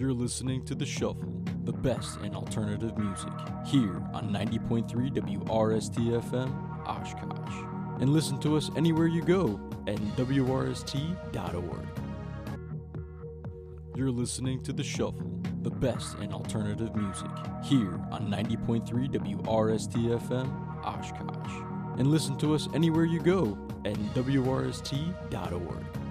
You're listening to The Shuffle, the best in alternative music, here on 90.3 WRST-FM, Oshkosh. And listen to us anywhere you go at WRST.org. You're listening to The Shuffle, the best in alternative music, here on 90.3 WRST-FM, Oshkosh. And listen to us anywhere you go at WRST.org.